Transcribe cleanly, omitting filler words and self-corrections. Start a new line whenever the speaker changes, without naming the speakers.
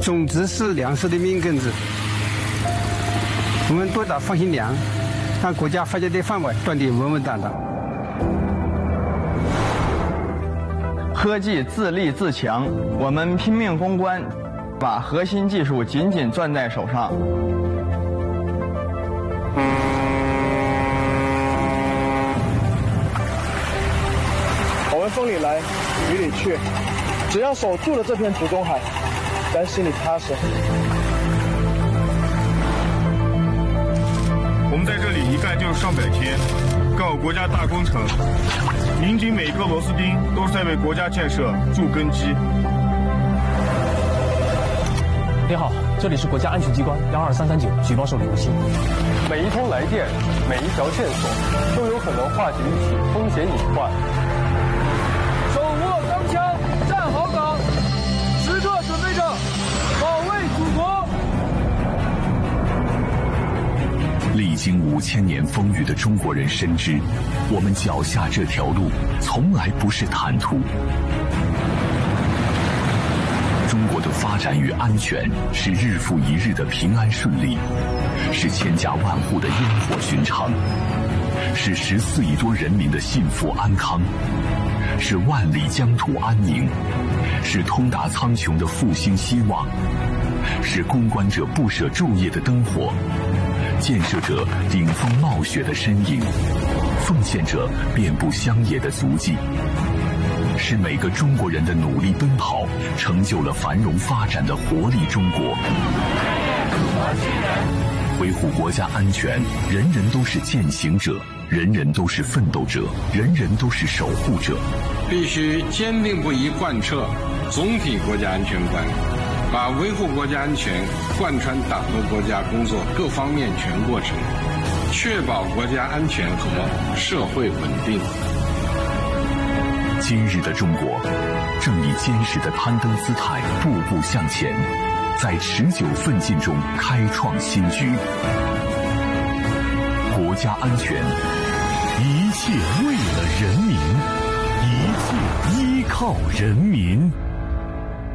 种子是粮食的命根子，我们多打放心粮，让国家发展的饭碗断得稳稳当当。
科技自立自强，我们拼命攻关，把核心技术紧紧攥在手上。
我们风里来，雨里去，只要守住了这片土中海，咱心里踏实。
我们在这里一干就是上百天，干好国家大工程，民警每个螺丝钉都是在为国家建设筑根基。
您好，这里是国家安全机关12339举报受理无信。
每一通来电，每一条线索，都有可能化解一起风险隐患。
手握钢枪，站好岗，时刻准备着保卫祖国。
历经5000年风雨的中国人深知，我们脚下这条路从来不是坦途。中国的发展与安全是日复一日的平安顺利，是千家万户的烟火寻常，是14亿多人民的幸福安康，是万里疆土安宁，是通达苍穹的复兴希望，是攻关者不舍昼夜的灯火，建设者顶风冒雪的身影，奉献者遍布乡野的足迹，是每个中国人的努力奔跑，成就了繁荣发展的活力中国。维护国家安全，人人都是践行者，人人都是奋斗者，人人都是守护者。
必须坚定不移贯彻总体国家安全观，把维护国家安全贯穿党和国家工作各方面全过程，确保国家安全和社会稳定。
今日的中国正以坚实的攀登姿态步步向前，在持久奋进中开创新局。国家安全，一切为了人民，一切依靠人民。